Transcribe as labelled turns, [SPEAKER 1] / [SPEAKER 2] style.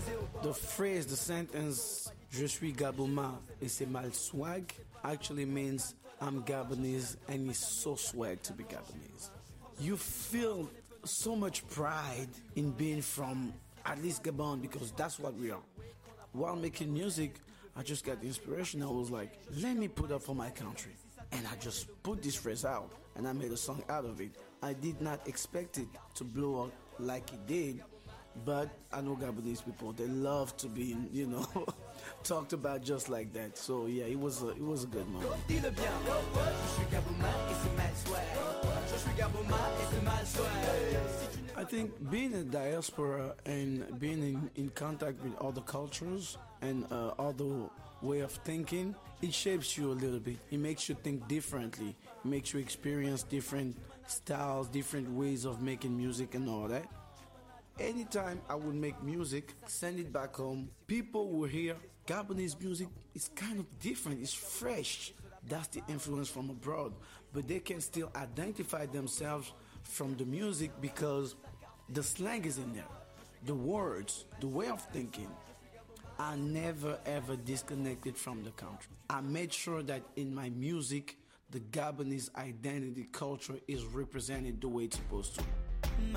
[SPEAKER 1] The phrase, the sentence, Je suis Gabouma et c'est mal swag, actually means I'm Gabonese and it's so swag to be Gabonese. You feel so much pride in being from at least Gabon because that's what we are. While making music, I just got the inspiration. I was like, let me put up for my country. And I just put this phrase out and I made a song out of it. I did not expect it to blow up like it did, but I know Gabonese people, they love to be, talked about just like that. So yeah, it was a good moment. I think being in diaspora and being in contact with other cultures and other way of thinking, it shapes you a little bit. It makes you think differently. It makes you experience different styles, different ways of making music and all that. Anytime I would make music, send it back home, people will hear Gabonese music is kind of different, it's fresh. That's the influence from abroad. But they can still identify themselves from the music because the slang is in there. The words, the way of thinking are never ever disconnected from the country. I made sure that in my music, the Gabonese identity culture is represented the way it's supposed to.